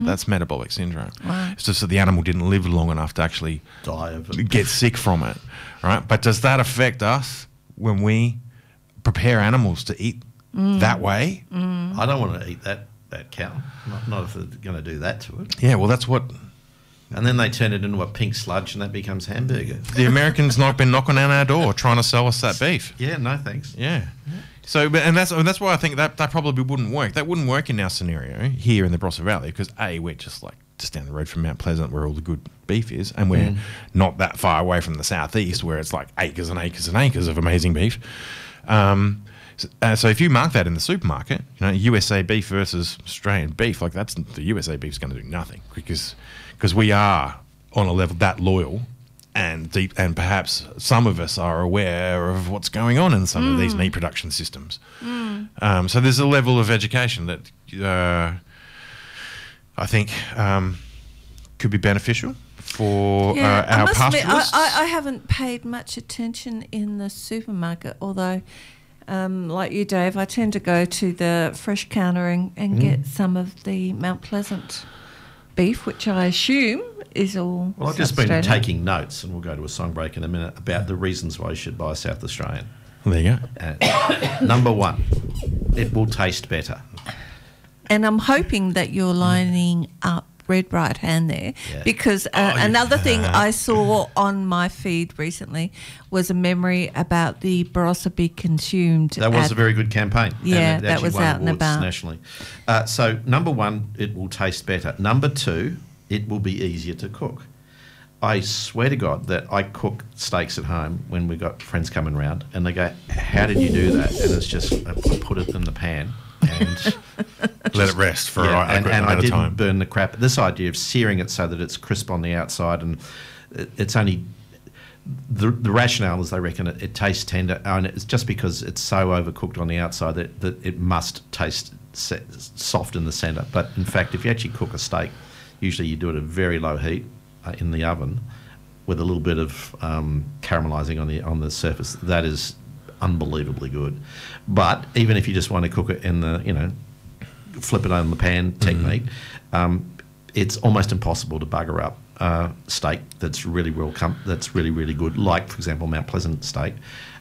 That's metabolic syndrome. Wow. It's just that the animal didn't live long enough to actually Die of it. get sick from it, right? But does that affect us when we prepare animals to eat that way? I don't want to eat that cow. Not if they're going to do that to it. Yeah, well, that's what And then they turn it into a pink sludge and that becomes hamburger. the Americans been knocking on our door trying to sell us that beef. Yeah, no thanks. Yeah. So, and that's why I think that probably wouldn't work. That wouldn't work in our scenario here in the Barossa Valley because we're just down the road from Mount Pleasant where all the good beef is, and we're not that far away from the southeast where it's like acres and acres and acres of amazing beef. So if you mark that in the supermarket, USA beef versus Australian beef, that's the USA beef's going to do nothing because we are on a level that loyal and deep, and perhaps some of us are aware of what's going on in some of these meat production systems. So there's a level of education that I think could be beneficial for our pastoralists. I haven't paid much attention in the supermarket, although, like you, Dave, I tend to go to the fresh counter and get some of the Mount Pleasant beef, which I assume is all Well, I've just been taking notes, and we'll go to a song break in a minute, about the reasons why you should buy South Australian. There you go. Number one, it will taste better. And I'm hoping that you're lining up Red Right Hand there, because another thing I saw on my feed recently was a memory about the Barossa being consumed. That was a very good campaign. Yeah, and it that was won out and awards about. nationally. So number one, it will taste better. Number two, it will be easier to cook. I swear to God that I cook steaks at home when we got friends coming round, and they go, "How did you do that?" And it's just I put it in the pan and Let it rest for a and quick amount I of didn't time. burn the crap. This idea of searing it so that it's crisp on the outside, and it's only the rationale is they reckon it tastes tender, and it's just because it's so overcooked on the outside that it must taste soft in the centre. But in fact, if you actually cook a steak, usually you do it at very low heat in the oven with a little bit of caramelising on the surface. That is unbelievably good. But even if you just want to cook it in the flip it on the pan technique, it's almost impossible to bugger up steak that's really really good, like for example Mount Pleasant steak.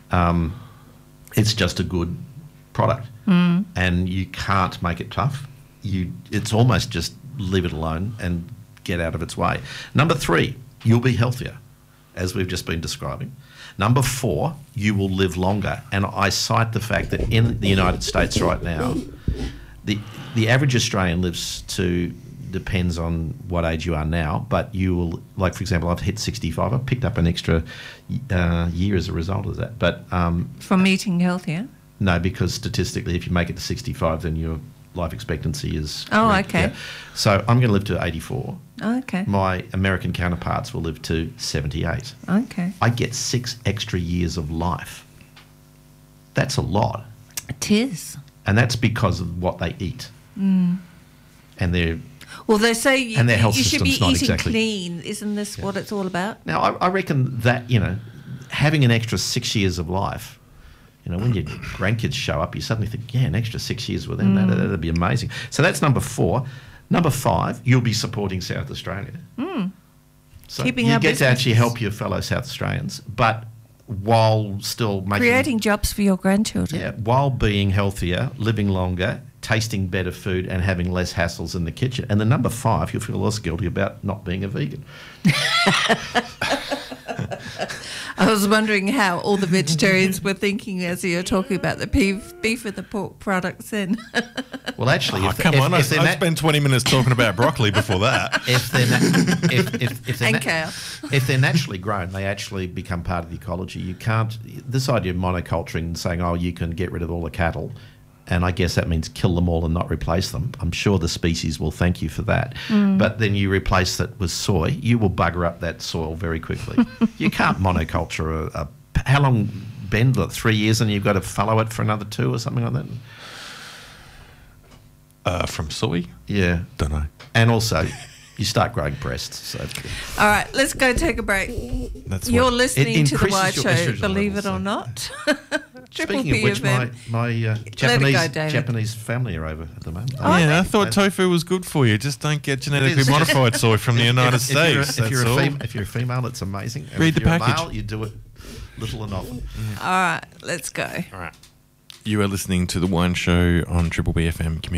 It's just a good product, and you can't make it tough. It's almost just leave it alone and get out of its way. Number three, you'll be healthier, as we've just been describing. Number four, you will live longer. And I cite the fact that in the United States right now, the average Australian lives to, depends on what age you are now, but you will, like for example, I've hit 65. I've picked up an extra year as a result of that. But from eating healthier? No, because statistically, if you make it to 65, then your life expectancy is... Oh, okay. Yeah. So I'm going to live to 84. Oh, okay. My American counterparts will live to 78. Okay. I get 6 extra years of life. That's a lot. It is. And that's because of what they eat. And their... Well, they say and their health you should be system's not eating exactly clean. Isn't this what it's all about? Now, I reckon that, having an extra 6 years of life, when your grandkids show up, you suddenly think, an extra 6 years with them, that'd be amazing. So that's number 4. Number 5, you'll be supporting South Australia. So Keeping you our get to actually business. help your fellow South Australians, but while still Creating jobs for your grandchildren. Yeah, while being healthier, living longer, tasting better food, and having less hassles in the kitchen. And the number 5, you'll feel less guilty about not being a vegan. I was wondering how all the vegetarians were thinking as you were talking about the beef and the pork products then. Well, actually, I spent 20 minutes talking about broccoli before that. If they're naturally grown, they actually become part of the ecology. You can't... This idea of monoculturing and saying, you can get rid of all the cattle, and I guess that means kill them all and not replace them. I'm sure the species will thank you for that. But then you replace that with soy, you will bugger up that soil very quickly. You can't monoculture how long, Ben? 3 years, and you've got to fallow it for another 2 or something like that? From soy? Yeah. Don't know. And also, you start growing breasts. So. All right, let's go take a break. You're listening to The Wide Show, believe it or not. Triple Speaking of which, BFM. my go, Japanese David. Japanese family are over at the moment. Oh, Yeah, I thought tofu was good for you. Just don't get genetically is. modified soy from the United States. If you're, that's all. if you're a female, it's amazing. And Read if the you're package. a male, you do it little and often. All right, let's go. All right. You are listening to The Wine Show on Triple BFM Community.